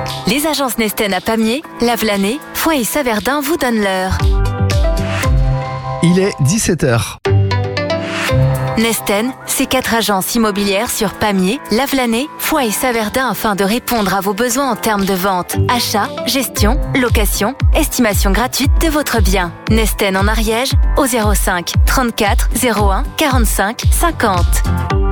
Les agences Nesten à Pamiers, Lavelanet, Foix et Saverdun vous donnent l'heure. Il est 17h. Nesten, c'est 4 agences immobilières sur Pamiers, Lavelanet, Foix et Saverdun afin de répondre à vos besoins en termes de vente, achat, gestion, location, estimation gratuite de votre bien. Nesten en Ariège au 05 34 01 45 50.